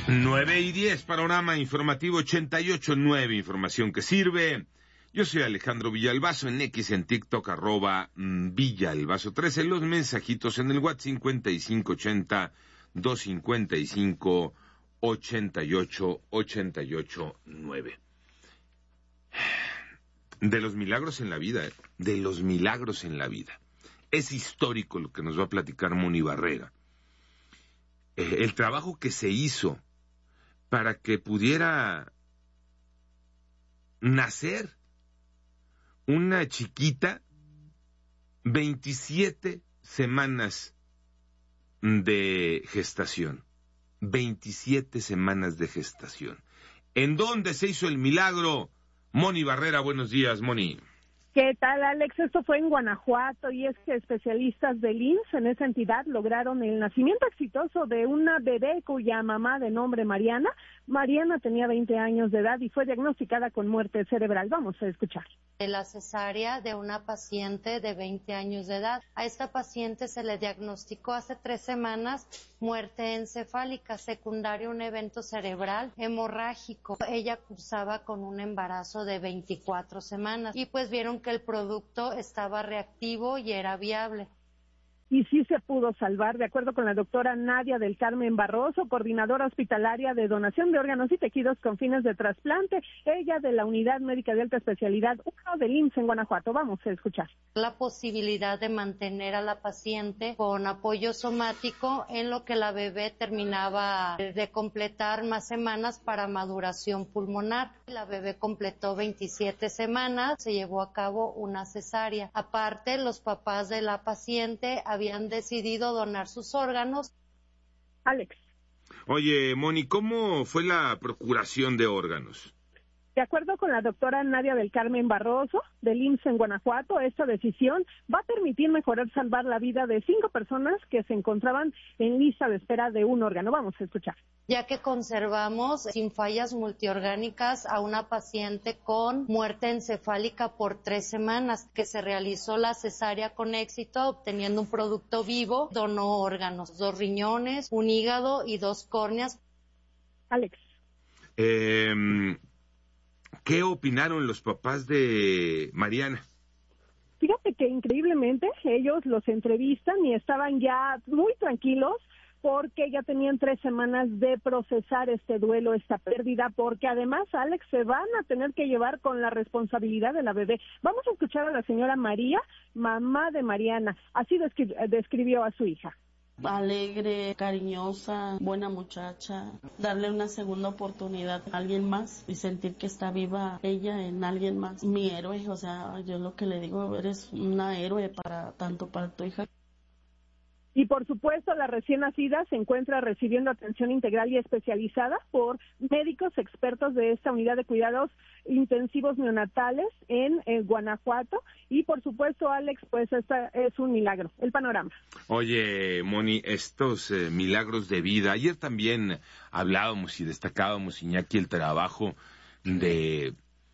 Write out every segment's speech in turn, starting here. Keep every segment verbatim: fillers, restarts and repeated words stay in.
nueve y diez, panorama informativo ochenta y ocho punto nueve, información que sirve. Yo soy Alejandro Villalbazo, en X, en TikTok, arroba Villalbazo trece, los mensajitos en el WhatsApp cincuenta y cinco ochenta, doscientos cincuenta y cinco, ochenta y ocho, ochenta y ocho, nueve. De los milagros en la vida, ¿eh? de los milagros en la vida. Es histórico lo que nos va a platicar Moni Barrera. Eh, el trabajo que se hizo para que pudiera nacer una chiquita, veintisiete semanas de gestación. veintisiete semanas de gestación. ¿En dónde se hizo el milagro? Moni Barrera, buenos días, Moni. ¿Qué tal, Alex? Esto fue en Guanajuato y es que especialistas del I M S S en esa entidad lograron el nacimiento exitoso de una bebé cuya mamá de nombre Mariana. Mariana tenía veinte años de edad y fue diagnosticada con muerte cerebral. Vamos a escuchar. La cesárea de una paciente de veinte años de edad. A esta paciente se le diagnosticó hace tres semanas muerte encefálica, secundaria a un evento cerebral hemorrágico. Ella cursaba con un embarazo de veinticuatro semanas y pues vieron que el producto estaba reactivo y era viable. Y sí se pudo salvar, de acuerdo con la doctora Nadia del Carmen Barroso, coordinadora hospitalaria de donación de órganos y tejidos con fines de trasplante, ella de la Unidad Médica de Alta Especialidad uno del I M S S en Guanajuato. Vamos a escuchar. La posibilidad de mantener a la paciente con apoyo somático en lo que la bebé terminaba de completar más semanas para maduración pulmonar. La bebé completó veintisiete semanas, se llevó a cabo una cesárea. Aparte, los papás de la paciente habían decidido donar sus órganos. Alex. Oye, Moni, ¿cómo fue la procuración de órganos? De acuerdo con la doctora Nadia del Carmen Barroso, del I M S S en Guanajuato, esta decisión va a permitir mejorar, salvar la vida de cinco personas que se encontraban en lista de espera de un órgano. Vamos a escuchar. Ya que conservamos sin fallas multiorgánicas a una paciente con muerte encefálica por tres semanas, que se realizó la cesárea con éxito, obteniendo un producto vivo, donó órganos, dos riñones, un hígado y dos córneas. Alex. Eh... ¿Qué opinaron los papás de Mariana? Fíjate que increíblemente ellos los entrevistan y estaban ya muy tranquilos porque ya tenían tres semanas de procesar este duelo, esta pérdida, porque además, Alex, se van a tener que llevar con la responsabilidad de la bebé. Vamos a escuchar a la señora María, mamá de Mariana. Así descri- describió a su hija. Alegre, cariñosa, buena muchacha, darle una segunda oportunidad a alguien más y sentir que está viva ella en alguien más. Mi héroe, o sea, yo lo que le digo, eres una héroe para tanto para tu hija. Y por supuesto, la recién nacida se encuentra recibiendo atención integral y especializada por médicos expertos de esta unidad de cuidados intensivos neonatales en, en Guanajuato. Y por supuesto, Alex, pues esta es un milagro. El panorama. Oye, Moni, estos eh, milagros de vida. Ayer también hablábamos y destacábamos, Iñaki, el trabajo de,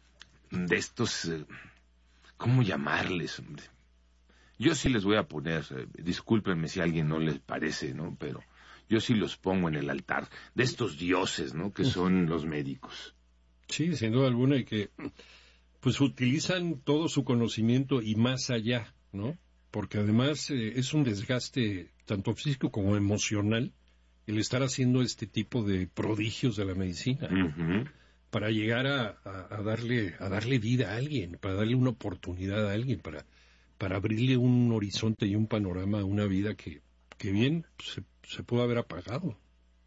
de estos, eh, ¿cómo llamarles, hombre? Yo sí les voy a poner, eh, discúlpenme si a alguien no les parece, ¿no? Pero yo sí los pongo en el altar de estos dioses, ¿no? Que son los médicos. Sí, sin duda alguna, y que pues utilizan todo su conocimiento y más allá, ¿no? Porque además eh, es un desgaste tanto físico como emocional el estar haciendo este tipo de prodigios de la medicina, ¿no? Uh-huh. Para llegar a, a, a darle a darle vida a alguien, para darle una oportunidad a alguien, para para abrirle un horizonte y un panorama a una vida que, que bien se, se pudo haber apagado.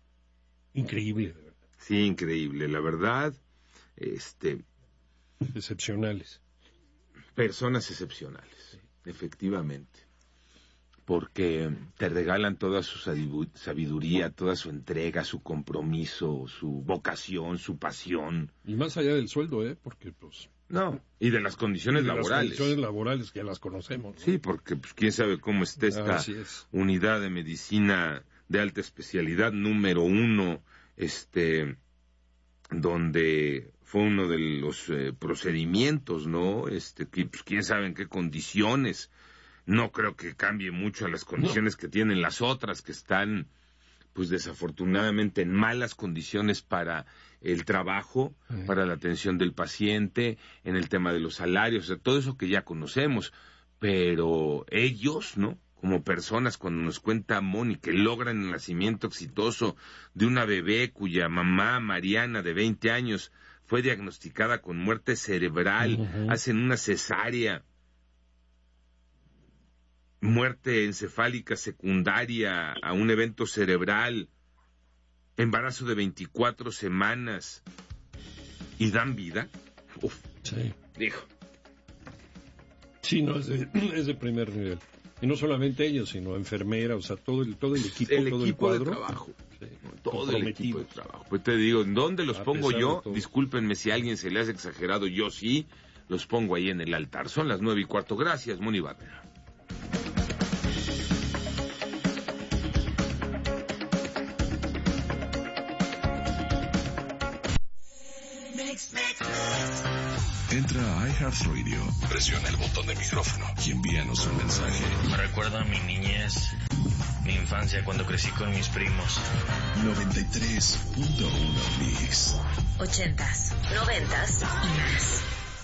Increíble, de verdad. Sí, increíble, la verdad, este... Excepcionales. Personas excepcionales, sí. Efectivamente. Porque te regalan toda su sabiduría, toda su entrega, su compromiso, su vocación, su pasión. Y más allá del sueldo, ¿eh? Porque, pues... No, y de las condiciones y de laborales. Las condiciones laborales que las conocemos, ¿no? Sí, porque pues, quién sabe cómo está esta unidad de medicina de alta especialidad número uno, este, donde fue uno de los eh, procedimientos, ¿no? Este, que, pues, quién sabe en qué condiciones. No creo que cambie mucho a las condiciones no. que tienen las otras que están pues desafortunadamente en malas condiciones para el trabajo, uh-huh. para la atención del paciente, en el tema de los salarios, o sea, todo eso que ya conocemos, pero ellos, ¿no?, como personas, cuando nos cuenta Moni que logran el nacimiento exitoso de una bebé cuya mamá, Mariana, de veinte años, fue diagnosticada con muerte cerebral, uh-huh. hacen una cesárea, muerte encefálica secundaria a un evento cerebral, embarazo de veinticuatro semanas, y dan vida. Uf, sí. Dijo. Sí, no, es de, es de primer nivel. Y no solamente ellos, sino enfermeras, o sea, todo el, todo el equipo, el todo equipo el cuadro. De trabajo. Sí, todo el equipo de trabajo. Pues te digo, ¿dónde los a pongo yo? Discúlpenme si a alguien se le hace exagerado, yo sí, los pongo ahí en el altar. Son las nueve y cuarto. Gracias, Moni Barrera. Entra a iHeartRadio, presiona el botón de micrófono y envíanos un mensaje. Me recuerda a mi niñez, mi infancia cuando crecí con mis primos. noventa y tres punto uno Mix. Ochentas, noventas y más.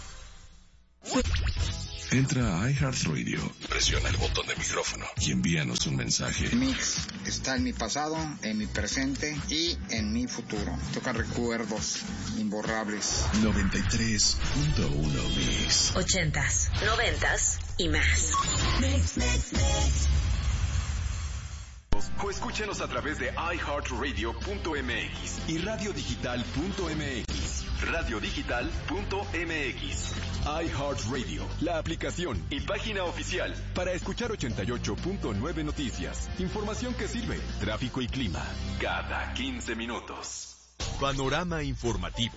Entra a iHeartRadio, presiona el botón de micrófono y envíanos un mensaje. Mix está en mi pasado, en mi presente y en mi futuro. Toca recuerdos imborrables. noventa y tres punto uno Mix. Ochentas, noventas y más. Mix, mix, mix. O escúchenos a través de i heart radio punto m x y radio digital punto m x. radio digital punto m x. iHeartRadio, la aplicación y página oficial para escuchar ochenta y ocho punto nueve Noticias. Información que sirve, tráfico y clima, cada quince minutos. Panorama informativo.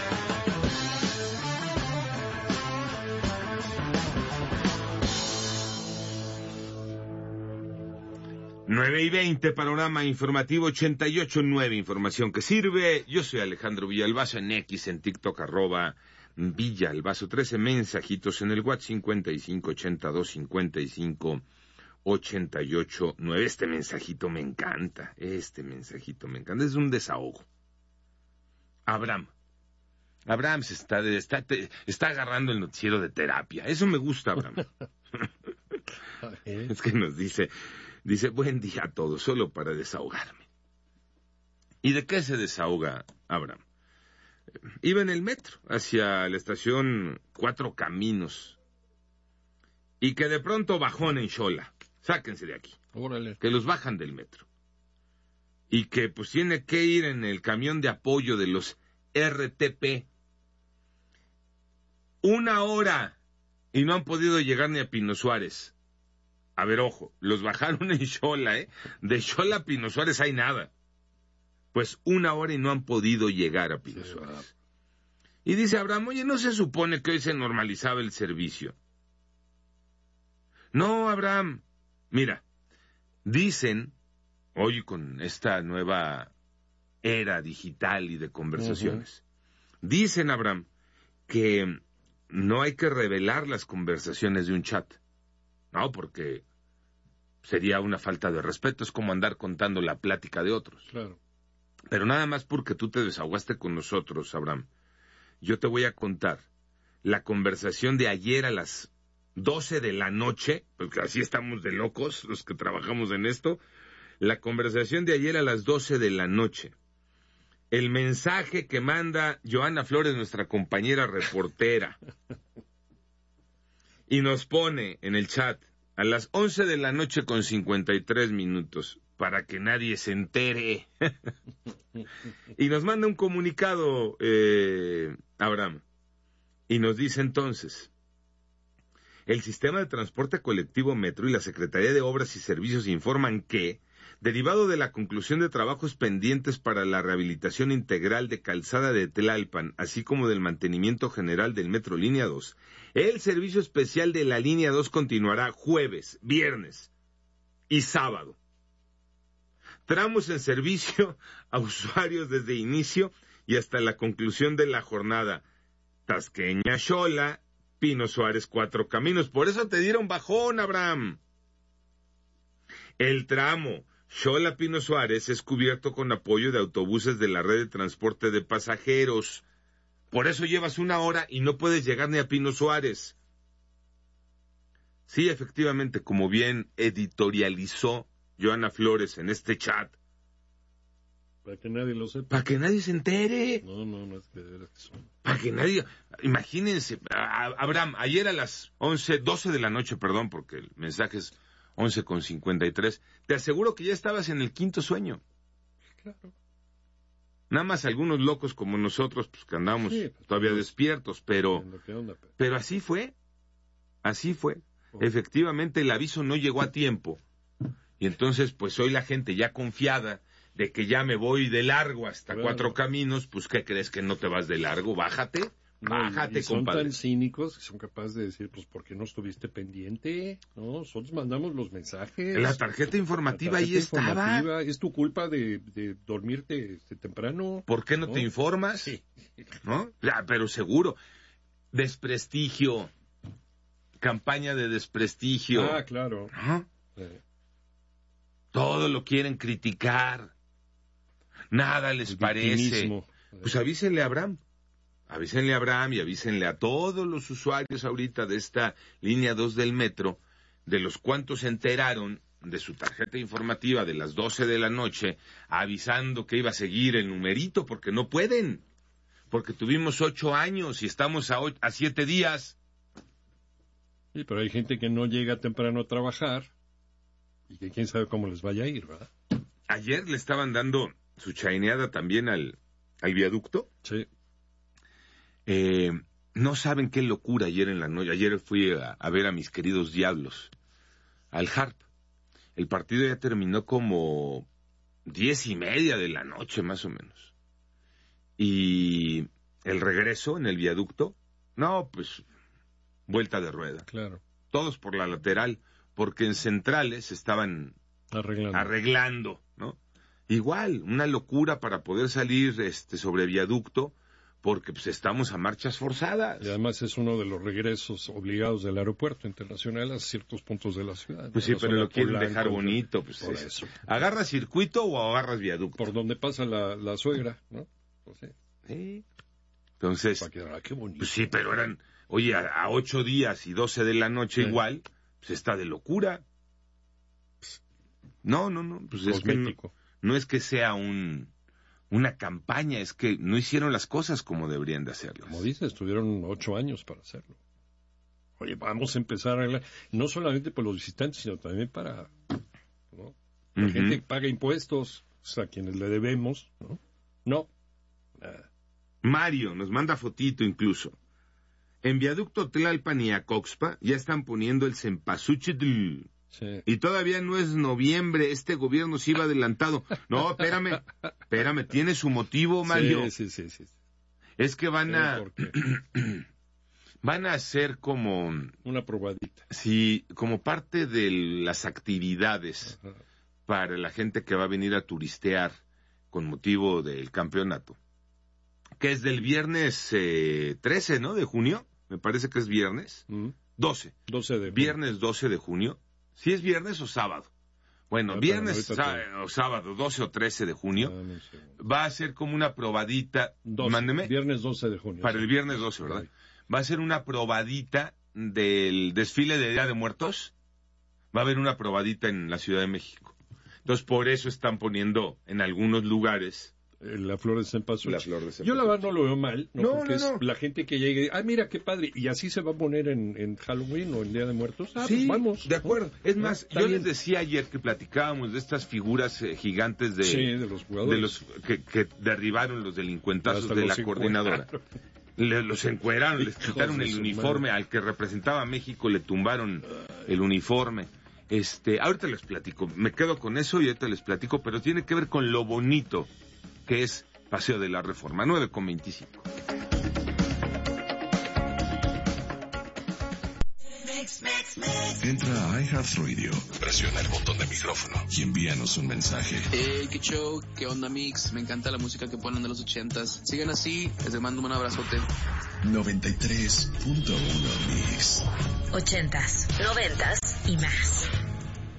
nueve y veinte, panorama informativo ochenta y ocho punto nueve, información que sirve. Yo soy Alejandro Villalbazo, en X, en TikTok, arroba Villalbazo trece, mensajitos en el WhatsApp cincuenta y cinco ochenta y dos cincuenta y cinco ochenta y ocho nueve. Este mensajito me encanta, este mensajito me encanta, es un desahogo. Abraham. Abraham se está, está, está agarrando el noticiero de terapia. Eso me gusta, Abraham. Es que nos dice... Dice, buen día a todos, solo para desahogarme. ¿Y de qué se desahoga Abraham? Iba en el metro hacia la estación Cuatro Caminos y que de pronto bajón en Xola. Sáquense de aquí. Órale. Que los bajan del metro. Y que pues tiene que ir en el camión de apoyo de los R T P. Una hora y no han podido llegar ni a Pino Suárez. A ver, ojo, los bajaron en Xola, ¿eh? De Xola a Pino Suárez hay nada. Pues una hora y no han podido llegar a Pino sí, Suárez. ¿Verdad? Y dice Abraham, oye, ¿no se supone que hoy se normalizaba el servicio? No, Abraham, mira, dicen, hoy con esta nueva era digital y de conversaciones, uh-huh. dicen, Abraham, que no hay que revelar las conversaciones de un chat. No, porque sería una falta de respeto, es como andar contando la plática de otros. Claro. Pero nada más porque tú te desahogaste con nosotros, Abraham, yo te voy a contar la conversación de ayer a las doce de la noche, porque así estamos de locos los que trabajamos en esto, la conversación de ayer a las doce de la noche. El mensaje que manda Joana Flores, nuestra compañera reportera, y nos pone en el chat a las once de la noche con cincuenta y tres minutos, para que nadie se entere. Y nos manda un comunicado, eh, Abraham, y nos dice entonces, el sistema de transporte colectivo Metro y la Secretaría de Obras y Servicios informan que, derivado de la conclusión de trabajos pendientes para la rehabilitación integral de Calzada de Tlalpan, así como del mantenimiento general del Metro Línea dos, el servicio especial de la Línea dos continuará jueves, viernes y sábado. Tramos en servicio a usuarios desde inicio y hasta la conclusión de la jornada. Tasqueña, Xola, Pino Suárez, Cuatro Caminos. Por eso te dieron bajón, Abraham. El tramo Xola Pino Suárez es cubierto con apoyo de autobuses de la red de transporte de pasajeros. Por eso llevas una hora y no puedes llegar ni a Pino Suárez. Sí, efectivamente, como bien editorializó Joana Flores en este chat. Para que nadie lo sepa. Para que nadie se entere. No, no, no es que de veras que son. Para que nadie... Imagínense, Abraham, ayer a las once, doce de la noche, perdón, porque el mensaje es once con cincuenta y tres, te aseguro que ya estabas en el quinto sueño. Claro. Nada más algunos locos como nosotros, pues que andamos sí, pues, todavía pues, despiertos, pero... Onda, pero... pero así fue, así fue. Oh. Efectivamente, el aviso no llegó a tiempo. Y entonces, pues hoy la gente ya confiada de que ya me voy de largo hasta claro. Cuatro Caminos, pues ¿qué crees que no te vas de largo? Bájate, bájate, no, y son compadre. Son tan cínicos que son capaces de decir, pues ¿por qué no estuviste pendiente? No, nosotros mandamos los mensajes. La tarjeta informativa la tarjeta ahí informativa, estaba. Es tu culpa de, de dormirte este, temprano. ¿Por qué no, ¿no? te informas? Sí. ¿No? Ya, pero seguro. Desprestigio. Campaña de desprestigio. Ah, claro. ¿No? Sí. Todo lo quieren criticar. Nada les El parece. Victimismo. Pues avísenle a Abraham. Avísenle a Abraham y avísenle a todos los usuarios ahorita de esta línea dos del metro, de los cuantos se enteraron de su tarjeta informativa de las doce de la noche, avisando que iba a seguir el numerito, porque no pueden. Porque tuvimos ocho años y estamos a, ocho, a siete días. Sí, pero hay gente que no llega temprano a trabajar y que quién sabe cómo les vaya a ir, ¿verdad? Ayer le estaban dando su chaineada también al, al viaducto. Sí. Eh, no saben qué locura ayer en la noche. Ayer fui a, a ver a mis queridos Diablos, al Harp. El partido ya terminó como diez y media de la noche, más o menos. Y el regreso en el viaducto, no, pues... vuelta de rueda. Claro. Todos por la lateral, porque en centrales estaban arreglando, arreglando ¿no? Igual, una locura para poder salir este sobre viaducto, porque pues estamos a marchas forzadas. Y además es uno de los regresos obligados del aeropuerto internacional a ciertos puntos de la ciudad. Pues sí, pero lo quieren dejar bonito. Pues por es, eso. ¿Agarras circuito o agarras viaducto? Por donde pasa la, la suegra, ¿no? Pues sí. Sí. Entonces, para quedar, ah, qué bonito. Pues sí, pero eran... Oye, a, a ocho días y doce de la noche sí. igual, pues está de locura. No, no, no, pues es que no, no es que sea un una campaña, es que no hicieron las cosas como deberían de hacerlas. Como dices, tuvieron ocho años para hacerlo. Oye, vamos a empezar a arreglar, no solamente por los visitantes, sino también para ¿no? la uh-huh. gente que paga impuestos, o sea, a quienes le debemos, ¿no? No, nada. Mario nos manda fotito incluso. En viaducto Tlalpan y Acoxpa ya están poniendo el cempasúchitl. Sí. Y todavía no es noviembre, este gobierno se iba adelantado. No, espérame, espérame, tiene su motivo, Mario. Sí, sí, sí. sí. Es que van a... van a hacer como... una probadita. Sí, como parte de las actividades Ajá. para la gente que va a venir a turistear con motivo del campeonato. Que es del viernes eh, trece, ¿no? De junio. Me parece que es viernes. Mm. doce. doce de junio. Viernes doce de junio. ¿Sí es viernes o sábado? Bueno, ah, viernes sá- o sábado, doce o trece de junio. Ah, no sé. Va a ser como una probadita. doce, Mándeme. Viernes doce de junio. Para sí. el viernes doce, ¿verdad? Va a ser una probadita del desfile de Día de Muertos. Va a haber una probadita en la Ciudad de México. Entonces, por eso están poniendo en algunos lugares... La flor de cempasúchil. La flor de cempasúchil. Yo la verdad no lo veo mal, ¿no? no porque no, no. es la gente que llegue, ah, mira qué padre, y así se va a poner en, en Halloween o en Día de Muertos. Ah, sí, pues vamos. de acuerdo. Es ¿no? más, Está yo bien. les decía ayer que platicábamos de estas figuras eh, gigantes de, sí, de los jugadores. De los que, que derribaron los delincuentazos de la coordinadora. Le, los encueraron, les quitaron el uniforme madre. Al que representaba a México, le tumbaron el uniforme. Este, ahorita les platico, me quedo con eso y ahorita les platico, pero tiene que ver con lo bonito que es Paseo de la Reforma, nueve con veinticinco. Entra a iHeartRadio, presiona el botón de micrófono y envíanos un mensaje. Hey, qué show, qué onda mix, me encanta la música que ponen de los ochentas. Sigan así, les mando un abrazote. noventa y tres punto uno Mix. Ochentas, noventas y más.